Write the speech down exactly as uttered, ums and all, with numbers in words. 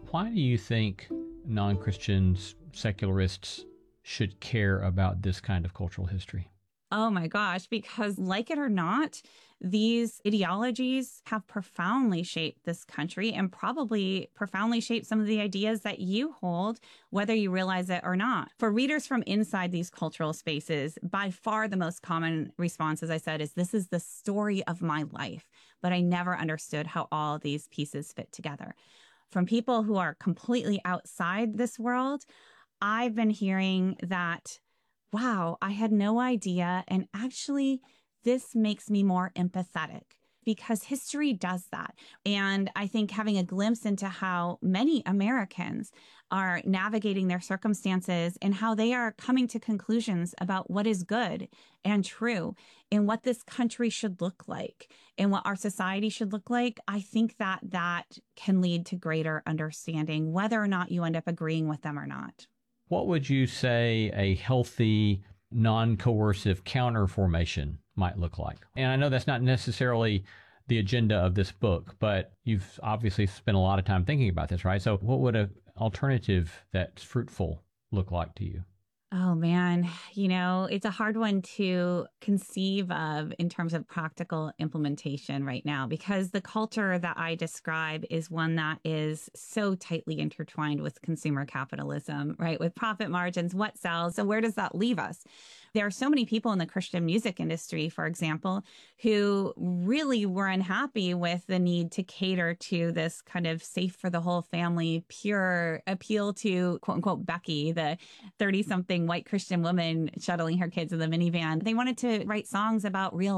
Why do you think non-Christians, secularists, should care about this kind of cultural history? Oh my gosh, because like it or not, these ideologies have profoundly shaped this country and probably profoundly shaped some of the ideas that you hold, whether you realize it or not. For readers from inside these cultural spaces, by far the most common response, as I said, is this is the story of my life, but I never understood how all these pieces fit together. From people who are completely outside this world, I've been hearing that, wow, I had no idea. And actually, this makes me more empathetic because history does that. And I think having a glimpse into how many Americans are navigating their circumstances and how they are coming to conclusions about what is good and true and what this country should look like and what our society should look like, I think that that can lead to greater understanding, whether or not you end up agreeing with them or not. What would you say a healthy, non-coercive counter formation might look like? And I know that's not necessarily the agenda of this book, but you've obviously spent a lot of time thinking about this, right? So what would an alternative that's fruitful look like to you? Oh man, you know, it's a hard one to conceive of in terms of practical implementation right now, because the culture that I describe is one that is so tightly intertwined with consumer capitalism, right? With profit margins, what sells. So where does that leave us? There are so many people in the Christian music industry, for example, who really were unhappy with the need to cater to this kind of safe for the whole family, pure appeal to quote unquote Becky, the thirty something white Christian woman shuttling her kids in the minivan. They wanted to write songs about real